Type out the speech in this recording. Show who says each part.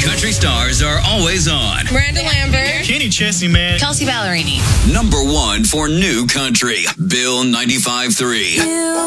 Speaker 1: country stars are always on.
Speaker 2: Miranda Lambert.
Speaker 3: Kenny Chesney, man.
Speaker 4: Kelsey Ballerini.
Speaker 1: Number one for new country, Bill 95.3.